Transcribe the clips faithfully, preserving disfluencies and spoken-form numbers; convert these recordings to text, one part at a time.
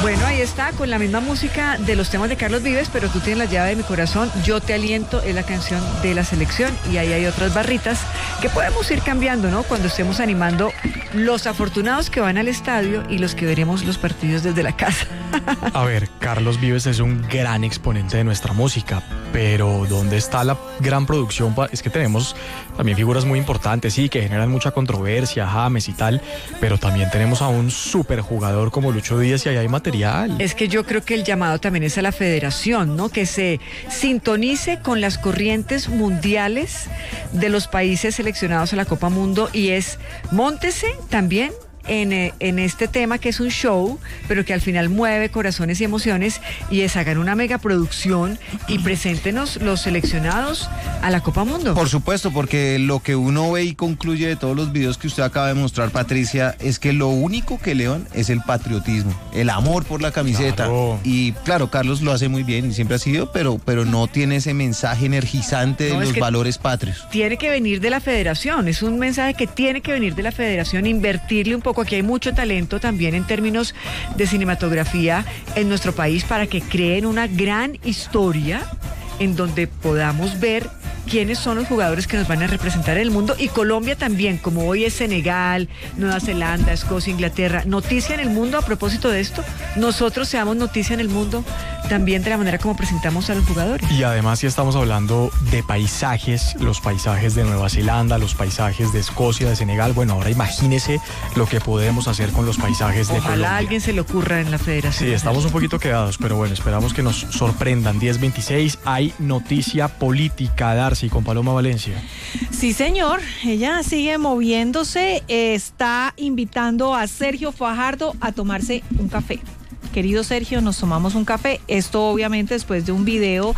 Bueno, ahí está, con la misma música de los temas de Carlos Vives, pero Tú tienes la llave de mi corazón, Yo te aliento, es la canción de la selección, y ahí hay otras barritas que podemos ir cambiando, ¿no? Cuando estemos animando los afortunados que van al estadio y los que veremos los partidos desde la casa. A ver, Carlos Vives es un gran exponente de nuestra música, pero ¿dónde está la gran producción? Es que tenemos también figuras muy importantes, sí, que generan mucha controversia, James y tal, pero también tenemos a un superjugador como Lucho Díaz y ahí hay material. Es que yo creo que el llamado también es a la federación, ¿no? Que se sintonice con las corrientes mundiales de los países seleccionados a la Copa Mundo, y es móntese también En, en este tema que es un show, pero que al final mueve corazones y emociones, y es hagan una megaproducción y preséntenos los seleccionados a la Copa Mundo. Por supuesto, porque lo que uno ve y concluye de todos los videos que usted acaba de mostrar, Patricia, es que lo único que elevan es el patriotismo, el amor por la camiseta. Claro. Y claro, Carlos lo hace muy bien y siempre ha sido, pero, pero no tiene ese mensaje energizante de no, los valores patrios. Tiene que venir de la federación, es un mensaje que tiene que venir de la federación, invertirle un poco. Aquí hay mucho talento también en términos de cinematografía en nuestro país para que creen una gran historia en donde podamos ver quiénes son los jugadores que nos van a representar en el mundo, y Colombia también, como hoy es Senegal, Nueva Zelanda, Escocia, Inglaterra, noticia en el mundo a propósito de esto, nosotros seamos noticia en el mundo también de la manera como presentamos a los jugadores. Y además, si estamos hablando de paisajes, los paisajes de Nueva Zelanda, los paisajes de Escocia, de Senegal, bueno, ahora imagínese lo que podemos hacer con los paisajes de Ojalá Colombia. Ojalá a alguien se le ocurra en la federación. Sí, estamos un poquito quedados, pero bueno, esperamos que nos sorprendan. diez veintiséis, hay noticia política, Darcy, con Paloma Valencia. Sí, señor, ella sigue moviéndose, está invitando a Sergio Fajardo a tomarse un café. Querido Sergio, nos tomamos un café. Esto obviamente después de un video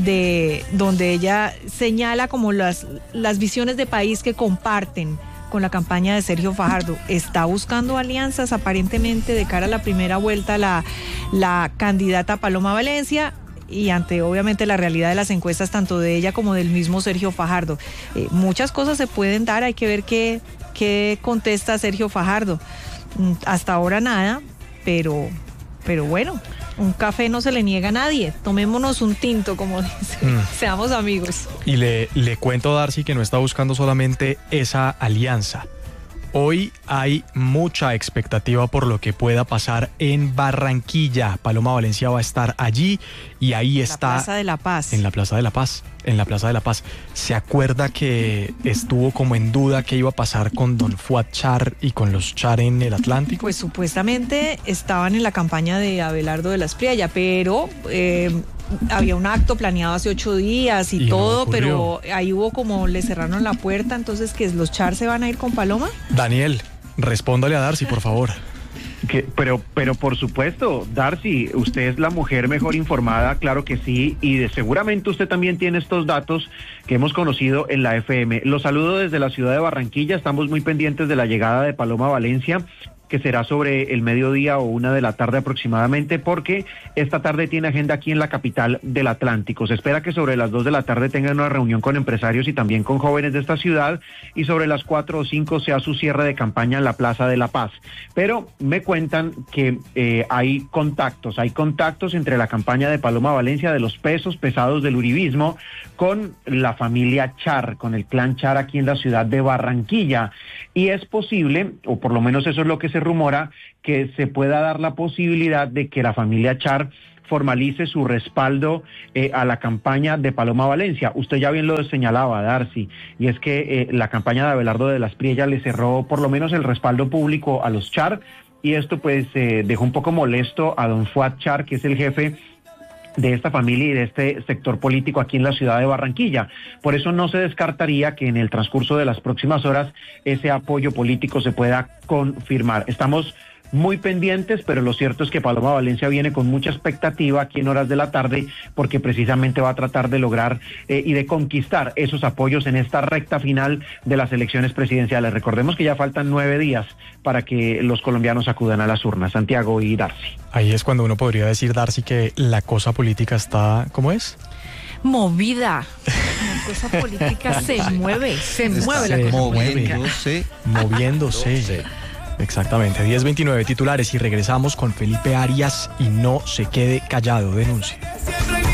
de donde ella señala como las, las visiones de país que comparten con la campaña de Sergio Fajardo. Está buscando alianzas aparentemente de cara a la primera vuelta la, la candidata Paloma Valencia, y ante obviamente la realidad de las encuestas tanto de ella como del mismo Sergio Fajardo. Eh, muchas cosas se pueden dar, hay que ver qué, qué contesta Sergio Fajardo. Hasta ahora nada, pero... Pero bueno, un café no se le niega a nadie. Tomémonos un tinto, como dice. Mm. Seamos amigos. Y le, le cuento, Darcy, que no está buscando solamente esa alianza. Hoy hay mucha expectativa por lo que pueda pasar en Barranquilla. Paloma Valencia va a estar allí y ahí está. En la Plaza de la Paz. En la Plaza de la Paz. En la Plaza de la Paz. ¿Se acuerda que estuvo como en duda qué iba a pasar con Don Fuad Char y con los Char en el Atlántico? Pues supuestamente estaban en la campaña de Abelardo de la Espriella, pero eh, había un acto planeado hace ocho días y, y todo, no pero ahí hubo como le cerraron la puerta. Entonces, ¿que los Char se van a ir con Paloma? Daniel, respóndale a Darcy, por favor. Que, pero, pero por supuesto, Darcy, usted es la mujer mejor informada, claro que sí, y de, seguramente usted también tiene estos datos que hemos conocido en la F M. Los saludo desde la ciudad de Barranquilla, estamos muy pendientes de la llegada de Paloma Valencia, que será sobre el mediodía o una de la tarde aproximadamente, porque esta tarde tiene agenda aquí en la capital del Atlántico. Se espera que sobre las dos de la tarde tengan una reunión con empresarios y también con jóvenes de esta ciudad, y sobre las cuatro o cinco sea su cierre de campaña en la Plaza de la Paz. Pero me cuentan que eh, hay contactos, hay contactos entre la campaña de Paloma Valencia, de los pesos pesados del uribismo, con la familia Char, con el clan Char aquí en la ciudad de Barranquilla. Y es posible, o por lo menos eso es lo que se rumora, que se pueda dar la posibilidad de que la familia Char formalice su respaldo eh, a la campaña de Paloma Valencia. Usted ya bien lo señalaba, Darcy, y es que eh, la campaña de Abelardo de la Espriella le cerró por lo menos el respaldo público a los Char, y esto pues eh, dejó un poco molesto a don Fuad Char, que es el jefe de esta familia y de este sector político aquí en la ciudad de Barranquilla. Por eso no se descartaría que en el transcurso de las próximas horas ese apoyo político se pueda confirmar. Estamos muy pendientes, pero lo cierto es que Paloma Valencia viene con mucha expectativa aquí en horas de la tarde, porque precisamente va a tratar de lograr eh, y de conquistar esos apoyos en esta recta final de las elecciones presidenciales. Recordemos que ya faltan nueve días para que los colombianos acudan a las urnas. Santiago y Darcy. Ahí es cuando uno podría decir, Darcy, que la cosa política está, ¿cómo es? Movida. La cosa política se mueve, se mueve la cosa política. Moviéndose. Exactamente, diez veintinueve titulares y regresamos con Felipe Arias y no se quede callado, denuncia.